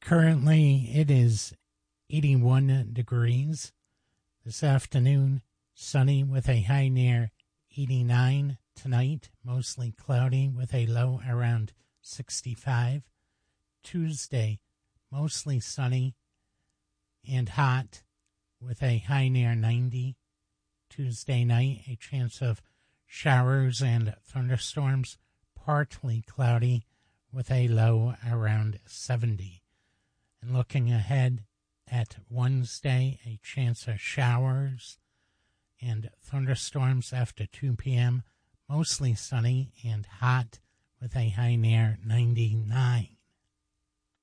Currently, it is 81 degrees. This afternoon, sunny with a high near 89. Tonight, mostly cloudy with a low around 65. Tuesday, mostly sunny and hot with a high near 90. Tuesday night, a chance of showers and thunderstorms, partly cloudy with a low around 70. And looking ahead at Wednesday, a chance of showers and thunderstorms after 2 p.m., mostly sunny and hot with a high near 99.